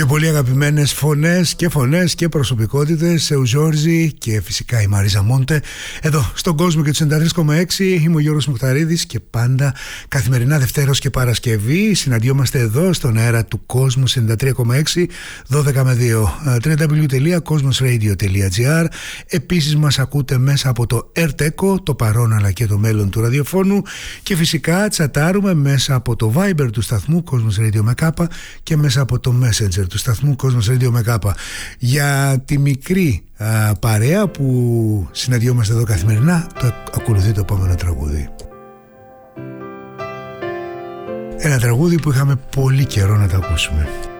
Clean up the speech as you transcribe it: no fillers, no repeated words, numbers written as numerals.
Δύο πολύ αγαπημένες φωνές και προσωπικότητες, ο Ζόρζι και φυσικά η Μαρίζα Μόντε, εδώ στον κόσμο και του 93,6. Είμαι ο Γιώργος Μουχταρίδης και πάντα καθημερινά Δευτέρος και Παρασκευή συναντιόμαστε εδώ στον αέρα του κόσμου 93,6 12 με 2 www.cosmosradio.gr. Επίσης μας ακούτε μέσα από το AirTeco, το παρόν αλλά και το μέλλον του ραδιοφώνου, και φυσικά τσατάρουμε μέσα από το Viber του σταθμού Cosmos Radio με Κάπα και μέσα από το Messenger του σταθμού Cosmos Radio με Κάπα. Για τη μικρή παρέα που συναντιόμαστε εδώ καθημερινά, το ακολουθεί το επόμενο τραγούδι. Ένα τραγούδι που είχαμε πολύ καιρό να το ακούσουμε.